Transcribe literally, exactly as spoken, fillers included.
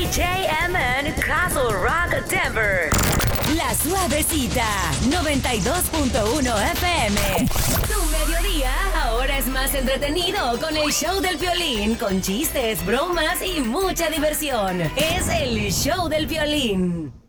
D J M N Castle Rock Denver. La Suavecita, noventa y dos punto uno F M. Tu mediodía ahora es más entretenido con el show del Piolín, con chistes, bromas y mucha diversión. Es el show del Piolín.